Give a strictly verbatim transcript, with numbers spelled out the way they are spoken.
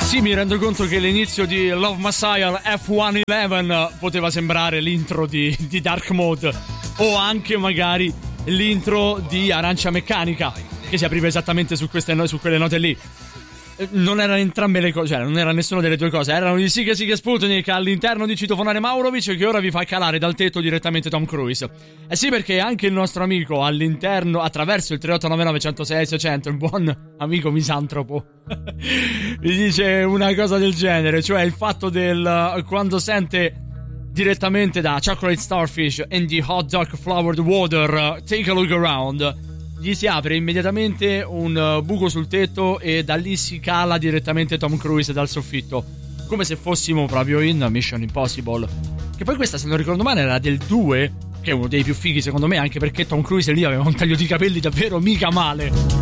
Sì, mi rendo conto che l'inizio di Love Messiah F centoundici poteva sembrare l'intro di, di Dark Mode, o anche magari l'intro di Arancia Meccanica, che si apriva esattamente su, queste, su quelle note lì. Non erano entrambe le cose, cioè non era nessuna delle due cose. Erano di Sighe Sighe Sputnik all'interno di Citofonare Maurovic, che ora vi fa calare dal tetto direttamente Tom Cruise. Eh sì, perché anche il nostro amico all'interno, attraverso il tre otto nove nove zero sei sei zero zero, il buon amico misantropo, mi dice una cosa del genere, cioè il fatto del quando sente direttamente da Chocolate Starfish and the Hot Dog Flowered Water, Take a Look Around, gli si apre immediatamente un buco sul tetto e da lì si cala direttamente Tom Cruise dal soffitto, come se fossimo proprio in Mission Impossible. Che poi questa, se non ricordo male, era del due, che è uno dei più fighi secondo me, anche perché Tom Cruise lì aveva un taglio di capelli davvero mica male.